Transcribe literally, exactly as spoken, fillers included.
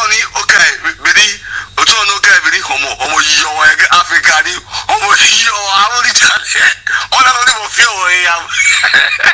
Otoni, okay, Biddy, Oton, okay, Biddy, Homo, Homo, yo, Africa, Homo, yo, I will tell you. All I don't feel where I am.